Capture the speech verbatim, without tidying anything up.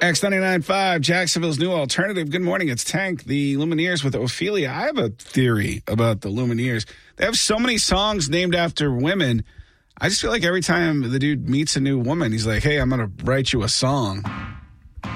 X ninety-nine point five, Jacksonville's new alternative. Good morning. It's Tank, the Lumineers with Ophelia. I have a theory about the Lumineers. They have so many songs named after women. I just feel like every time the dude meets a new woman, he's like, hey, I'm going to write you a song.